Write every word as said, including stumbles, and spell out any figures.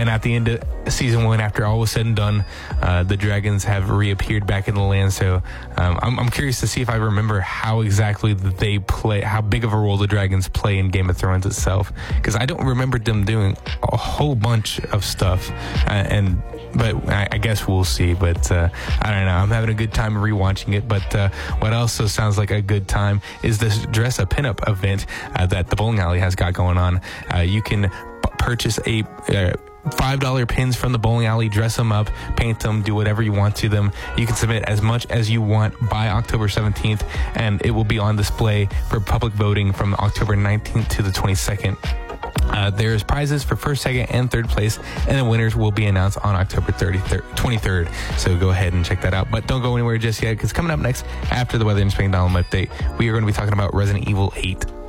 and at the end of season one, after all was said and done, uh, the dragons have reappeared back in the land. So um, I'm, I'm curious to see if I remember how exactly they play, how big of a role the dragons play in Game of Thrones itself, because I don't remember them doing a whole bunch of stuff. Uh, and but I, I guess we'll see. But uh, I don't know. I'm having a good time rewatching it. But uh, what also sounds like a good time is this dress up pinup event uh, that the bowling alley has got going on. Uh, you can p- purchase a uh, five dollar pins from the bowling alley, dress them up, paint them, do whatever you want to them. You can submit as much as you want by October seventeenth, and it will be on display for public voting from October nineteenth to the twenty-second. Uh, there's prizes for first, second, and third place, and the winners will be announced on October twenty-third. So go ahead and check that out. But don't go anywhere just yet, because coming up next, after the Weather and Spring Dollar update, we are going to be talking about Resident Evil eight.